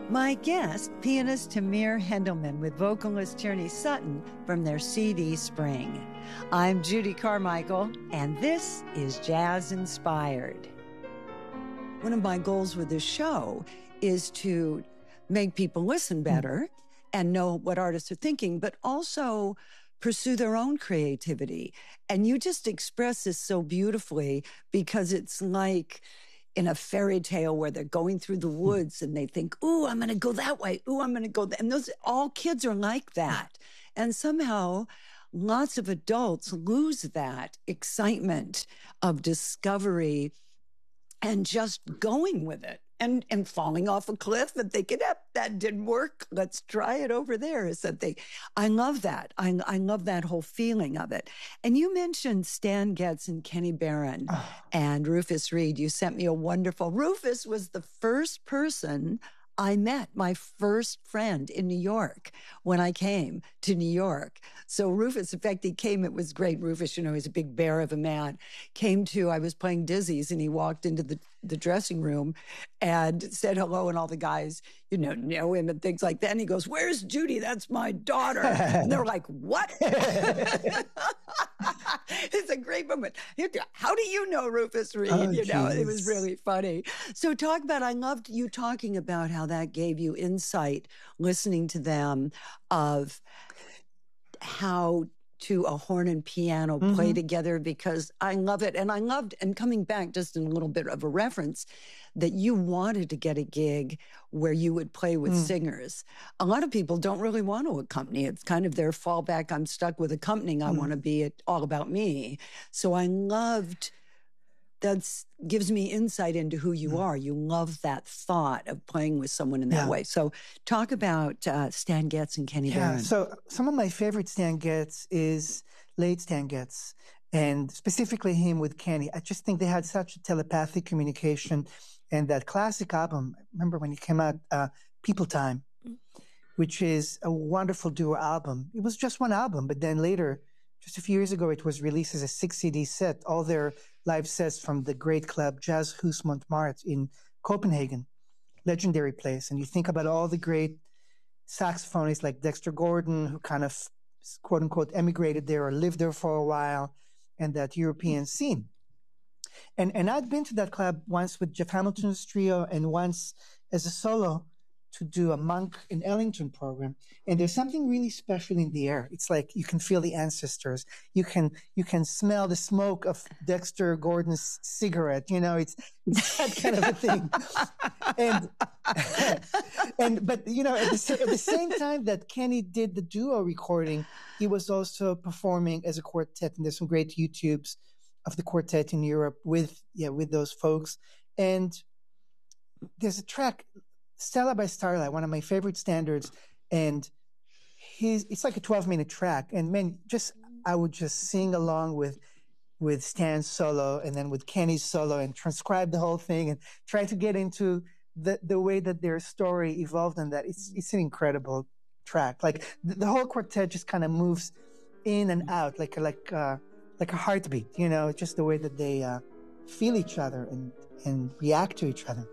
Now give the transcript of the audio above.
My guest, pianist Tamir Hendelman with vocalist Tierney Sutton from their CD Spring. I'm Judy Carmichael, and this is Jazz Inspired. One of my goals with this show is to make people listen better and know what artists are thinking, but also pursue their own creativity. And you just express this so beautifully because it's like in a fairy tale where they're going through the woods and they think, ooh, I'm going to go that way. Ooh, I'm going to go that. And those, all kids are like that. And somehow lots of adults lose that excitement of discovery and just going with it and falling off a cliff and thinking, that didn't work. Let's try it over there. Is that they, I love that. I love that whole feeling of it. And you mentioned Stan Getz and Kenny Barron and Rufus Reid. You sent me a wonderful, Rufus was the first person I met, my first friend in New York when I came to New York. So Rufus, in fact, he came, it was great. Rufus, you know, he's a big bear of a man, I was playing Dizzy's and he walked into the dressing room and said hello, and all the guys, know him and things like that. And he goes, "Where's Judy? That's my daughter." And they're like, "What?" It's a great moment. How do you know Rufus Reid? It was really funny. So talk about, I loved you talking about how that gave you insight, listening to them, of how to a horn and piano play together, because I love it. And I loved, and coming back just in a little bit of a reference, that you wanted to get a gig where you would play with singers. A lot of people don't really want to accompany. It's kind of their fallback. I'm stuck with accompanying. I want to be all about me. So I loved, that gives me insight into who you are. You love that thought of playing with someone in that way. So talk about Stan Getz and Kenny Barron. So some of my favorite Stan Getz is late Stan Getz, and specifically him with Kenny. I just think they had such a telepathic communication. And that classic album, I remember when it came out, People Time, which is a wonderful duo album. It was just one album, but then later, just a few years ago, it was released as a 6 CD set, all their live sets from the great club Jazzhus Montmartre in Copenhagen, legendary place. And you think about all the great saxophonists like Dexter Gordon, who kind of, quote unquote, emigrated there or lived there for a while, and that European scene. And I'd been to that club once with Jeff Hamilton's trio and once as a solo to do a Monk in Ellington program. And there's something really special in the air. It's like you can feel the ancestors. You can smell the smoke of Dexter Gordon's cigarette. It's that kind of a thing. But at the same time that Kenny did the duo recording, he was also performing as a quartet. And there's some great YouTubes of the quartet in Europe with those folks. And there's a track, Stella by Starlight, one of my favorite standards, and it's like a 12-minute track. And man, I would just sing along with Stan's solo and then with Kenny's solo and transcribe the whole thing and try to get into the way that their story evolved on that. It's an incredible track. Like the whole quartet just kind of moves in and out like a heartbeat, just the way that they feel each other and react to each other.